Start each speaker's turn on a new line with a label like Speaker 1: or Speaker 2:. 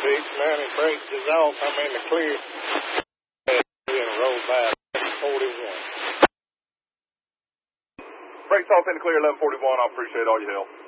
Speaker 1: beach, man. He breaks his off. I'm in the clear. And roll back 41.
Speaker 2: Breaks off in the clear 1141. I appreciate all your help.